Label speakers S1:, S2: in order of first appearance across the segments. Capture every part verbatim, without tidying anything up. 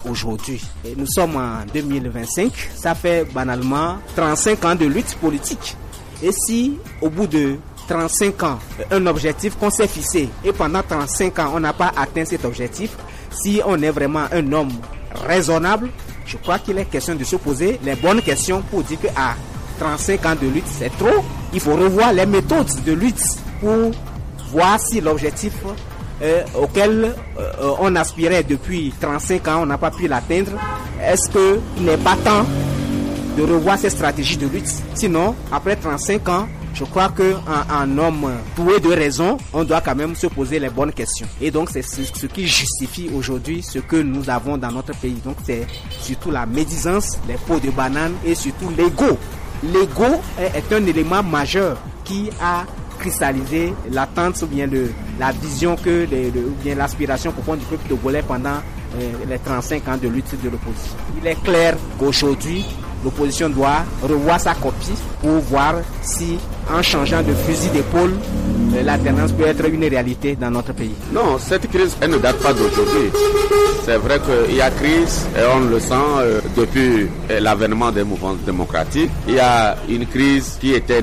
S1: aujourd'hui. Et nous sommes en deux mille vingt-cinq, ça fait banalement trente-cinq ans de lutte politique. Et si au bout de trente-cinq ans, un objectif qu'on s'est fixé et pendant trente-cinq ans on n'a pas atteint cet objectif, si on est vraiment un homme raisonnable, je crois qu'il est question de se poser les bonnes questions pour dire que à trente-cinq ans de lutte c'est trop. Il faut revoir les méthodes de lutte pour voir si l'objectif euh, auquel euh, on aspirait depuis trente-cinq ans on n'a pas pu l'atteindre. Est-ce qu'il n'est pas temps de revoir ces stratégies de lutte? Sinon, après trente-cinq ans, je crois qu'un un homme doué de raison, on doit quand même se poser les bonnes questions. Et donc, c'est ce, ce qui justifie aujourd'hui ce que nous avons dans notre pays. Donc, c'est surtout la médisance, les pots de banane et surtout l'ego. L'ego est, est un élément majeur qui a cristallisé l'attente ou bien le, la vision que les, le, ou bien l'aspiration pour prendre du peuple togolais pendant euh, les trente-cinq ans de lutte de l'opposition. Il est clair qu'aujourd'hui, l'opposition doit revoir sa copie pour voir si, en changeant de fusil d'épaule, l'alternance peut être une réalité dans notre pays.
S2: Non, cette crise, elle ne date pas d'aujourd'hui. C'est vrai qu'il y a crise et on le sent euh, depuis euh, l'avènement des mouvements démocratiques. Il y a une crise qui était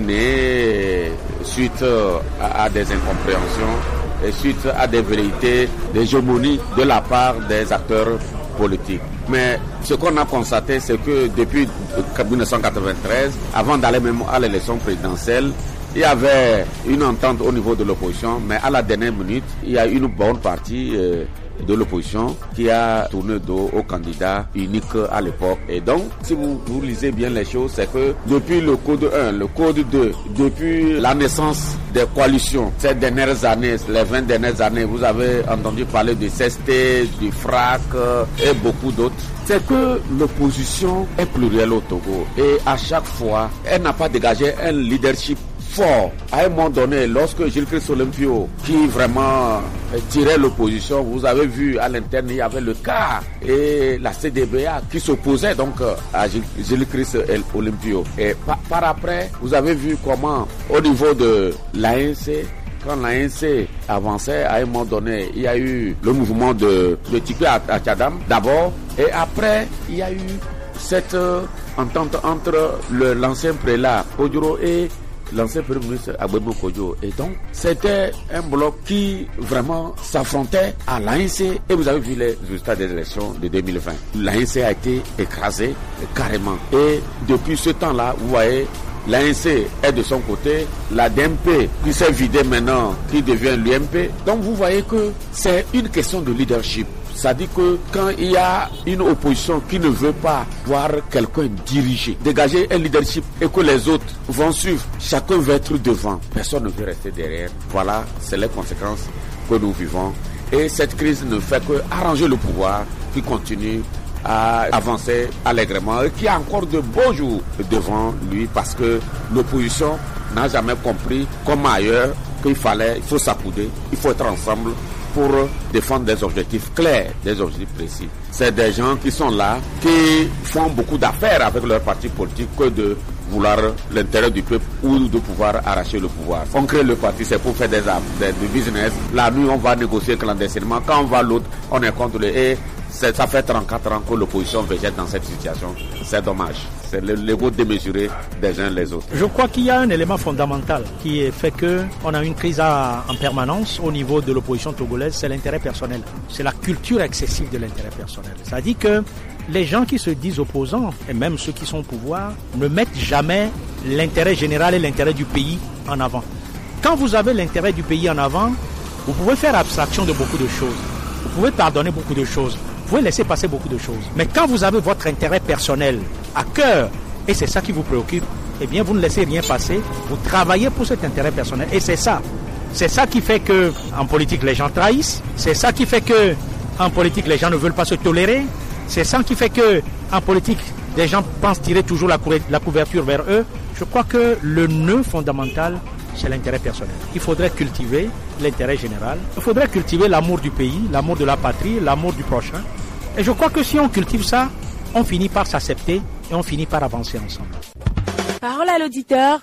S2: née suite euh, à, à des incompréhensions et suite à des velléités d'hégémonie de la part des acteurs politiques. Mais ce qu'on a constaté, c'est que depuis mille neuf cent quatre-vingt-treize, avant d'aller même à l'élection présidentielle, il y avait une entente au niveau de l'opposition, mais à la dernière minute, il y a une bonne partie euh, de l'opposition qui a tourné dos au candidat unique à l'époque. Et donc, si vous, vous lisez bien les choses, c'est que depuis le code un, le code deux, depuis la naissance des coalitions, ces dernières années, les vingt dernières années, vous avez entendu parler du C S T, du F R A C euh, et beaucoup d'autres. C'est que l'opposition est plurielle au Togo et à chaque fois, elle n'a pas dégagé un leadership fort. À un moment donné, lorsque Gilles-Christ Olympio, qui vraiment tirait l'opposition, vous avez vu à l'interne, il y avait le C A et la C D B A qui s'opposaient donc à Gilles-Christ Olympio. Et par, par après, vous avez vu comment, au niveau de l'A N C, quand l'A N C avançait, à un moment donné, il y a eu le mouvement de, de Tikwe Achadam d'abord, et après, il y a eu cette euh, entente entre le, l'ancien prélat Kodjoro et l'ancien premier ministre Agbemou Kodjo. Et donc, c'était un bloc qui vraiment s'affrontait à l'A N C. Et vous avez vu les résultats des élections de deux mille vingt. L'A N C a été écrasé carrément. Et depuis ce temps-là, vous voyez, l'A N C est de son côté, la D M P qui s'est vidée maintenant, qui devient l'U M P. Donc vous voyez que c'est une question de leadership. Ça dit que quand il y a une opposition qui ne veut pas voir quelqu'un diriger, dégager un leadership et que les autres vont suivre, chacun veut être devant, personne ne veut rester derrière. Voilà, c'est les conséquences que nous vivons. Et cette crise ne fait que arranger le pouvoir qui continue à avancer allègrement et qui a encore de beaux jours devant lui parce que l'opposition n'a jamais compris, comme ailleurs, qu'il fallait, il faut s'accouder, il faut être ensemble pour défendre des objectifs clairs, des objectifs précis. C'est des gens qui sont là, qui font beaucoup d'affaires avec leur parti politique que de vouloir l'intérêt du peuple ou de pouvoir arracher le pouvoir. On crée le parti, c'est pour faire des armes, des, du business. La nuit, on va négocier clandestinement. Quand on va l'autre, on est contre le... Et c'est, ça fait trente-quatre ans que l'opposition végète dans cette situation. C'est dommage. C'est l'ego démesuré des uns les autres.
S3: Je crois qu'il y a un élément fondamental qui fait qu'on a une crise à, en permanence au niveau de l'opposition togolaise, c'est l'intérêt personnel. C'est la culture excessive de l'intérêt personnel. C'est-à-dire que les gens qui se disent opposants, et même ceux qui sont au pouvoir, ne mettent jamais l'intérêt général et l'intérêt du pays en avant. Quand vous avez l'intérêt du pays en avant, vous pouvez faire abstraction de beaucoup de choses. Vous pouvez pardonner beaucoup de choses. Vous pouvez laisser passer beaucoup de choses. Mais quand vous avez votre intérêt personnel à cœur, et c'est ça qui vous préoccupe, eh bien vous ne laissez rien passer, vous travaillez pour cet intérêt personnel. Et c'est ça. C'est ça qui fait que en politique les gens trahissent. C'est ça qui fait que en politique les gens ne veulent pas se tolérer. C'est ça qui fait que en politique les gens pensent tirer toujours la, cou- la couverture vers eux. Je crois que le nœud fondamental, c'est l'intérêt personnel. Il faudrait cultiver l'intérêt général. Il faudrait cultiver l'amour du pays, l'amour de la patrie, l'amour du prochain. Et je crois que si on cultive ça, on finit par s'accepter et on finit par avancer ensemble.
S4: Parole à l'auditeur.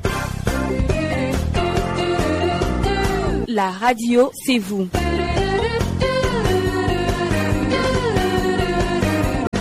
S4: La radio, c'est vous.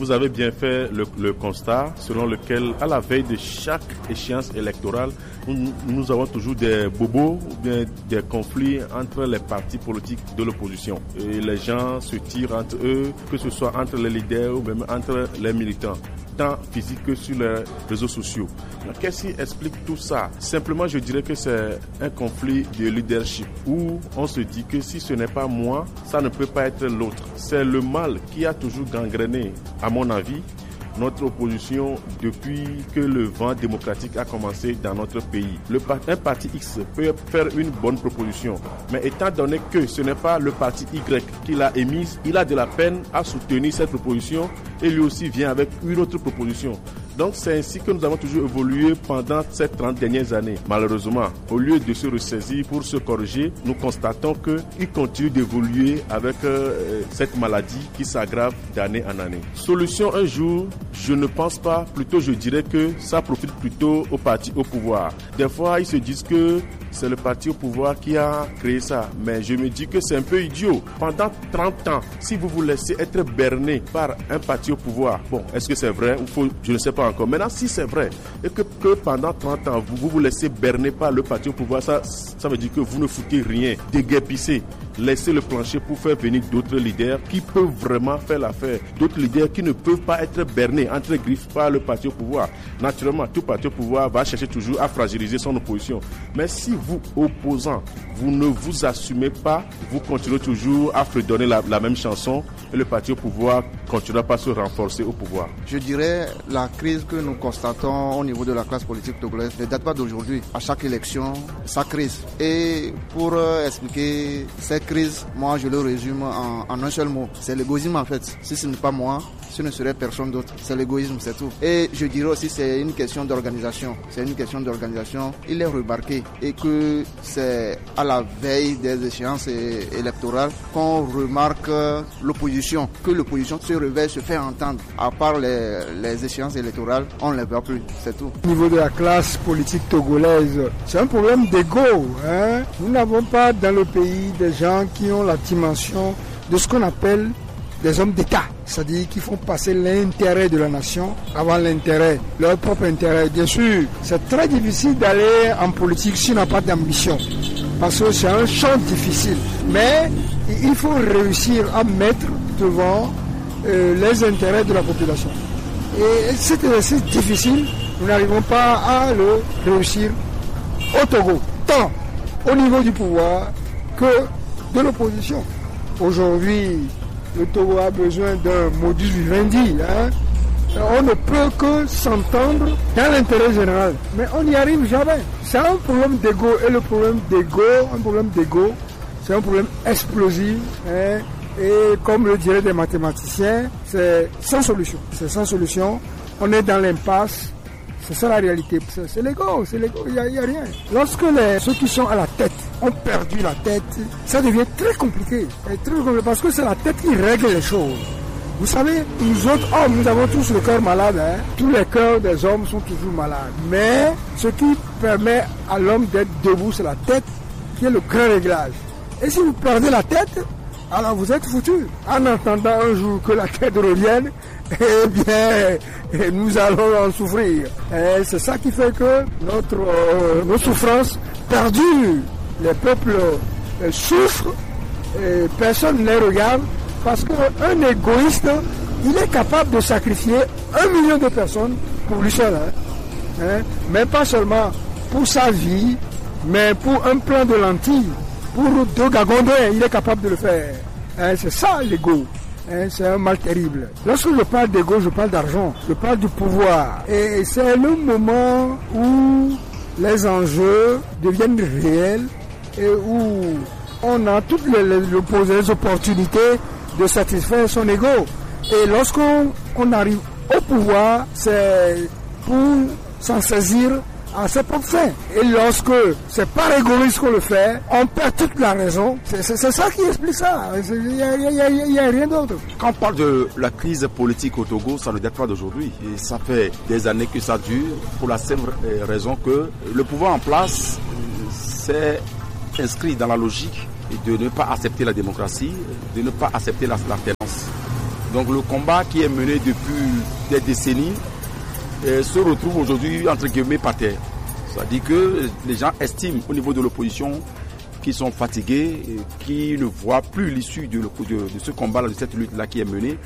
S5: vous avez bien fait le, le constat selon lequel, à la veille de chaque échéance électorale, nous, nous avons toujours des bobos ou bien des conflits entre les partis politiques de l'opposition. Et les gens se tirent entre eux, que ce soit entre les leaders ou même entre les militants, tant physique que sur les réseaux sociaux. Alors, qu'est-ce qui explique tout ça? Simplement, je dirais que c'est un conflit de leadership où on se dit que si ce n'est pas moi, ça ne peut pas être l'autre. C'est le mal qui a toujours gangréné, à mon avis, notre opposition depuis que le vent démocratique a commencé dans notre pays. Le, un parti X peut faire une bonne proposition, mais étant donné que ce n'est pas le parti Y qui l'a émise, il a de la peine à soutenir cette proposition et lui aussi vient avec une autre proposition. Donc c'est ainsi que nous avons toujours évolué pendant ces trente dernières années. Malheureusement, au lieu de se ressaisir pour se corriger, nous constatons qu'il continue d'évoluer avec euh, cette maladie qui s'aggrave d'année en année. Solution un jour, je ne pense pas, plutôt je dirais que ça profite plutôt au parti au pouvoir. Des fois, ils se disent que c'est le parti au pouvoir qui a créé ça. Mais je me dis que c'est un peu idiot. Pendant trente ans, si vous vous laissez être berné par un parti au pouvoir, bon, est-ce que c'est vrai ou faux? Je ne sais pas encore. Maintenant, si c'est vrai et que, que pendant trente ans, vous, vous vous laissez berner par le parti au pouvoir, ça, ça veut dire que vous ne foutez rien, déguerpissez. Laissez le plancher pour faire venir d'autres leaders qui peuvent vraiment faire l'affaire. D'autres leaders qui ne peuvent pas être bernés entre griffes par le parti au pouvoir. Naturellement, tout parti au pouvoir va chercher toujours à fragiliser son opposition. Mais si vous, opposants, vous ne vous assumez pas, vous continuez toujours à fredonner la, la même chanson et le parti au pouvoir continuera pas à se renforcer au pouvoir.
S6: Je dirais la crise que nous constatons au niveau de la classe politique togolaise ne date pas d'aujourd'hui. À chaque élection, ça crise. Et pour euh, expliquer cette crise, moi je le résume en, en un seul mot. C'est l'égoïsme en fait. Si ce n'est pas moi, ce ne serait personne d'autre. C'est l'égoïsme, c'est tout. Et je dirais aussi c'est une question d'organisation. C'est une question d'organisation. Il est remarqué et que c'est à la veille des échéances électorales qu'on remarque l'opposition, que l'opposition se réveille, se fait entendre. À part les, les échéances électorales, on ne les voit plus, c'est tout.
S7: Au niveau de la classe politique togolaise, c'est un problème d'ego. Hein? Nous n'avons pas dans le pays des gens qui ont la dimension de ce qu'on appelle des hommes d'État, c'est-à-dire qui font passer l'intérêt de la nation avant l'intérêt, leur propre intérêt. Bien sûr, c'est très difficile d'aller en politique si on n'a pas d'ambition, parce que c'est un champ difficile. Mais il faut réussir à mettre devant euh, les intérêts de la population. Et cet exercice difficile, nous n'arrivons pas à le réussir au Togo, tant au niveau du pouvoir que de l'opposition. Aujourd'hui, le Togo a besoin d'un modus vivendi. Hein. On ne peut que s'entendre dans l'intérêt général. Mais on n'y arrive jamais. C'est un problème d'ego. Et le problème d'ego, un problème d'ego, c'est un problème explosif. Hein. Et comme le diraient des mathématiciens, c'est sans solution. C'est sans solution. On est dans l'impasse. C'est ça la réalité. C'est, c'est l'ego, c'est l'ego, il n'y a, a rien. Lorsque les, ceux qui sont à la tête ont perdu la tête, ça devient très compliqué. Très compliqué parce que c'est la tête qui règle les choses. Vous savez, nous autres hommes, nous avons tous le cœur malade. Hein. Tous les cœurs des hommes sont toujours malades. Mais ce qui permet à l'homme d'être debout, c'est la tête qui est le grand réglage. Et si vous perdez la tête, alors vous êtes foutu. En attendant un jour que la tête revienne, eh bien, nous allons en souffrir. Et c'est ça qui fait que notre, euh, nos souffrances perdurent. Les peuples euh, souffrent, et personne ne les regarde, parce qu'un égoïste, il est capable de sacrifier un million de personnes pour lui seul. Hein. Hein? Mais pas seulement pour sa vie, mais pour un plan de lentilles, pour deux gagondins, il est capable de le faire. Hein? C'est ça l'ego. Hein, c'est un mal terrible. Lorsque je parle d'ego, je parle d'argent, je parle du pouvoir. Et c'est le moment où les enjeux deviennent réels et où on a toutes les, les, les opportunités de satisfaire son ego. Et lorsqu'on on arrive au pouvoir, c'est pour s'en saisir à ses propres fins. Et lorsque c'est par égoïsme qu'on le fait, on perd toute la raison. C'est, c'est, c'est ça qui explique ça. Il n'y a, y a, y a rien d'autre.
S8: Quand on parle de la crise politique au Togo, ça ne date pas d'aujourd'hui. Et ça fait des années que ça dure, pour la simple raison que le pouvoir en place s'est inscrit dans la logique de ne pas accepter la démocratie, de ne pas accepter l'alternance. Donc le combat qui est mené depuis des décennies euh, se retrouve aujourd'hui entre guillemets par terre. C'est-à-dire que les gens estiment au niveau de l'opposition qu'ils sont fatigués, et qui ne voient plus l'issue de, de, de ce combat-là, de cette lutte-là qui est menée.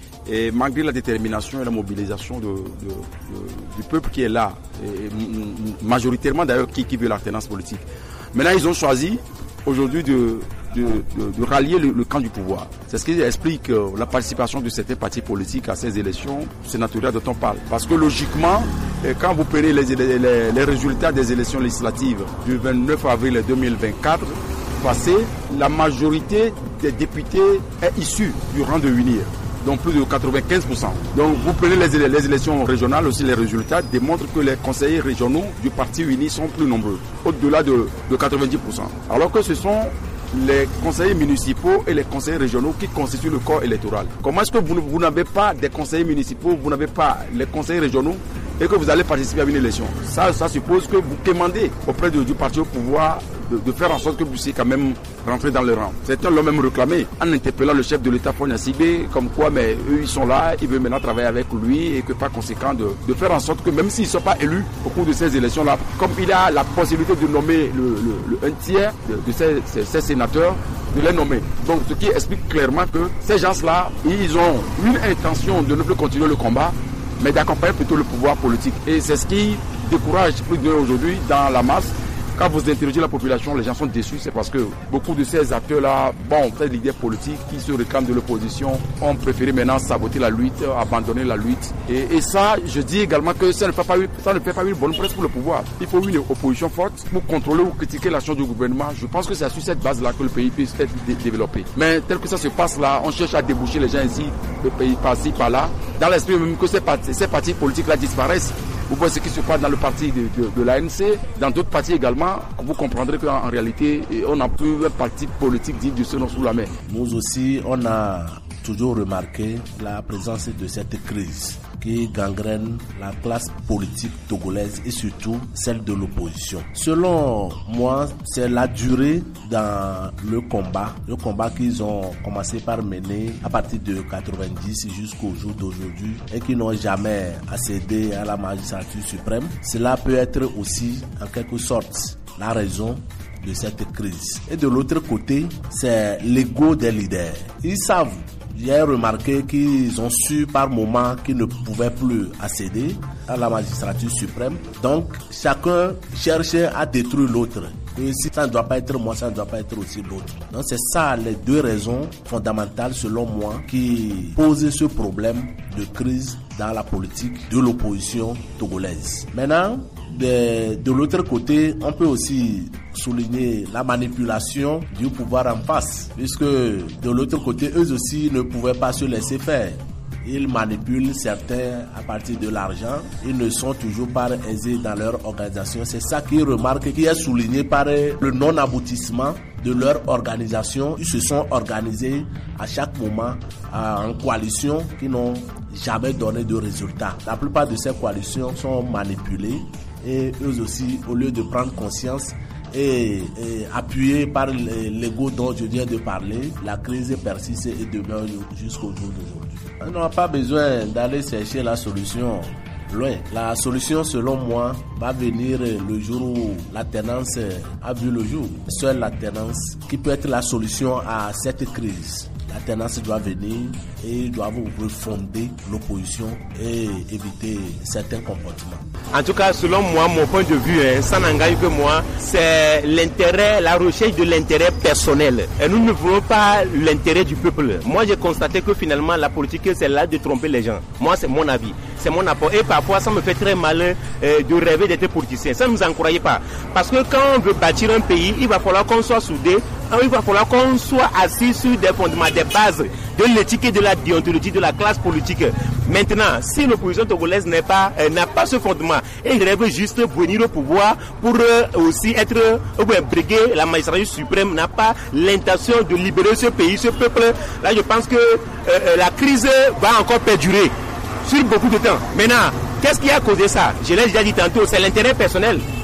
S8: Et malgré la détermination et la mobilisation de, de, de, du peuple qui est là, et majoritairement d'ailleurs qui, qui veut l'alternance politique. Maintenant, ils ont choisi aujourd'hui de, de, de, de rallier le, le camp du pouvoir. C'est ce qui explique euh, la participation de certains partis politiques à ces élections sénatoriales dont on parle. Parce que logiquement, euh, quand vous prenez les, les, les, les résultats des élections législatives du vingt-neuf avril deux mille vingt-quatre, passé, la majorité des députés est issue du rang de Unir. Donc plus de quatre-vingt-quinze pour cent. Donc vous prenez les, les élections régionales, aussi les résultats démontrent que les conseillers régionaux du parti uni sont plus nombreux, au-delà de, de quatre-vingt-dix pour cent. Alors que ce sont les conseillers municipaux et les conseillers régionaux qui constituent le corps électoral. Comment est-ce que vous, vous n'avez pas des conseillers municipaux, vous n'avez pas les conseillers régionaux et que vous allez participer à une élection? Ça, ça suppose que vous demandez auprès de, du parti au pouvoir de, de faire en sorte que vous puissiez quand même rentrer dans le rang. Certains l'ont même réclamé en interpellant le chef de l'État Fogna Sibé, comme quoi mais eux ils sont là, ils veulent maintenant travailler avec lui et que par conséquent de, de faire en sorte que même s'ils ne sont pas élus au cours de ces élections-là, comme il a la possibilité de nommer le, le, le, un tiers de, de ces, ces, ces sénateurs, de les nommer. Donc ce qui explique clairement que ces gens-là, ils ont une intention de ne plus continuer le combat, mais d'accompagner plutôt le pouvoir politique. Et c'est ce qui décourage plus de aujourd'hui dans la masse. Quand vous interrogez la population, les gens sont déçus, c'est parce que beaucoup de ces acteurs-là, bon, peut-être l'idée politique qui se réclament de l'opposition, ont préféré maintenant saboter la lutte, abandonner la lutte. Et, et ça, je dis également que ça ne fait pas, ça ne fait pas une bonne presse pour le pouvoir. Il faut une opposition forte pour contrôler ou critiquer l'action du gouvernement. Je pense que c'est sur cette base-là que le pays puisse être dé- développé. Mais tel que ça se passe là, on cherche à déboucher les gens ici, le pays par-ci, par-là, dans l'esprit même que ces partis, ces partis politiques-là disparaissent. Vous voyez ce qui se passe dans le parti de, de, de l'A N C, dans d'autres partis également, vous comprendrez qu'en en réalité, on n'a plus un parti politique dit de ce nom sous la main.
S9: Nous aussi, on a toujours remarqué la présence de cette crise qui gangrène la classe politique togolaise et surtout celle de l'opposition. Selon moi, c'est la durée dans le combat, le combat qu'ils ont commencé par mener à partir de quatre-vingt-dix jusqu'au jour d'aujourd'hui et qui n'ont jamais accédé à la magistrature suprême. Cela peut être aussi en quelque sorte la raison de cette crise. Et de l'autre côté, c'est l'ego des leaders. Ils savent. J'ai remarqué qu'ils ont su par moment qu'ils ne pouvaient plus accéder à la magistrature suprême. Donc, chacun cherchait à détruire l'autre. Et si ça ne doit pas être moi, ça ne doit pas être aussi l'autre. Donc, c'est ça les deux raisons fondamentales, selon moi, qui posent ce problème de crise dans la politique de l'opposition togolaise. Maintenant, de, de l'autre côté, on peut aussi souligner la manipulation du pouvoir en face, puisque de l'autre côté, eux aussi ne pouvaient pas se laisser faire. Ils manipulent certains à partir de l'argent. Ils ne sont toujours pas aisés dans leur organisation. C'est ça qu'ils remarquent, qui est souligné par le non-aboutissement de leur organisation. Ils se sont organisés à chaque moment en coalition qui n'ont jamais donné de résultat. La plupart de ces coalitions sont manipulées et eux aussi, au lieu de prendre conscience et, et appuyés par l'ego dont je viens de parler, la crise persiste et demeure jusqu'au jour d'aujourd'hui. On n'a pas besoin d'aller chercher la solution loin. La solution, selon moi, va venir le jour où l'alternance a vu le jour. Seule l'alternance qui peut être la solution à cette crise. L'alternance doit venir et ils doivent refonder l'opposition et éviter certains comportements.
S10: En tout cas, selon moi, mon point de vue, hein, ça n'engage que moi, c'est l'intérêt, la recherche de l'intérêt personnel. Et nous ne voulons pas l'intérêt du peuple. Moi, j'ai constaté que finalement, la politique, c'est là de tromper les gens. Moi, c'est mon avis, c'est mon apport. Et parfois, ça me fait très mal euh, de rêver d'être politicien. Ça ne nous encourage pas. Parce que quand on veut bâtir un pays, il va falloir qu'on soit soudés. Il va falloir qu'on soit assis sur des fondements, des bases de l'éthique et de la déontologie de la classe politique. Maintenant, si l'opposition togolaise n'est pas, euh, n'a pas ce fondement et il rêve juste venir au pouvoir pour euh, aussi être, euh, bien, briguer la magistrature suprême, n'a pas l'intention de libérer ce pays, ce peuple, là je pense que euh, la crise va encore perdurer sur beaucoup de temps. Maintenant, qu'est-ce qui a causé ça? Je l'ai déjà dit tantôt, c'est l'intérêt personnel.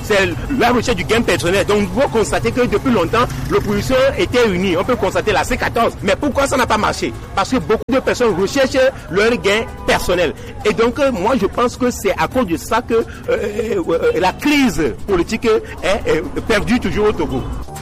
S10: c'est la recherche du gain personnel. Donc vous constatez que depuis longtemps, l'opposition était unie. On peut constater la C quatorze. Mais pourquoi ça n'a pas marché? Parce que beaucoup de personnes recherchent leur gain personnel. Et donc moi je pense que c'est à cause de ça que euh, euh, la crise politique est, est perdue toujours au Togo.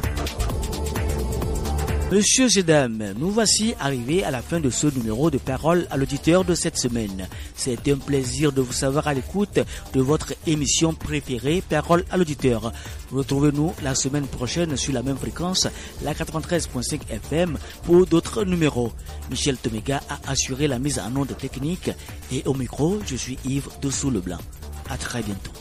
S11: Messieurs et dames, nous voici arrivés à la fin de ce numéro de Parole à l'auditeur de cette semaine. C'est un plaisir de vous savoir à l'écoute de votre émission préférée, Parole à l'auditeur. Retrouvez-nous la semaine prochaine sur la même fréquence, la quatre-vingt-treize virgule cinq F M, pour d'autres numéros. Michel Tomega a assuré la mise en onde technique et au micro, je suis Yves Dessous-Leblanc. À très bientôt.